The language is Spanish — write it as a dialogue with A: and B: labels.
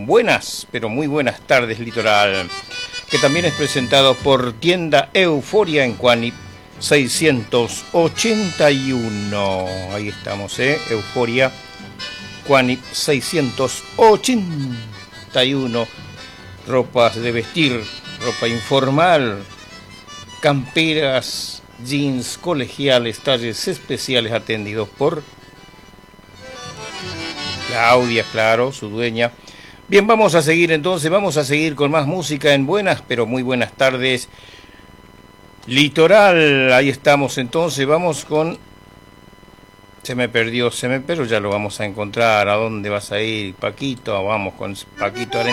A: Buenas, pero muy buenas tardes, Litoral, que también es presentado por Tienda Euforia en Cuani 681. Ahí estamos, Euforia, Cuani 681. Ropas de vestir, ropa informal, camperas, jeans, colegiales, talles especiales atendidos por Claudia, claro, su dueña. Bien, vamos a seguir entonces, vamos a seguir con más música en buenas, pero muy buenas tardes. Litoral, ahí estamos entonces, vamos con... Se me perdió, pero ya lo vamos a encontrar. ¿A dónde vas a ir, Paquito? Vamos con Paquito Arena.